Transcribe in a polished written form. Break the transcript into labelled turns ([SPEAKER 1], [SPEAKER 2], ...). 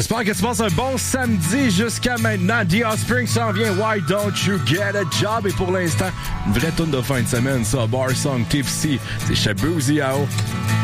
[SPEAKER 1] J'espère que tu passes un bon samedi jusqu'à maintenant. The Offspring s'en vient. Why don't you get a job? Et pour l'instant, une vraie toune de fin de semaine, ça. Bar Song, KFC. C'est chez Boozy Ao.